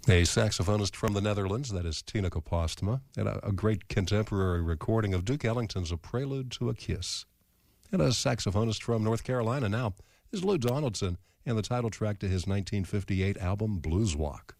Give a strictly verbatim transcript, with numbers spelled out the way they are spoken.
A saxophonist from the Netherlands, that is Tineke Postma, and a, a great contemporary recording of Duke Ellington's A Prelude to a Kiss. And a saxophonist from North Carolina now is Lou Donaldson, and the title track to his nineteen fifty-eight album Blues Walk.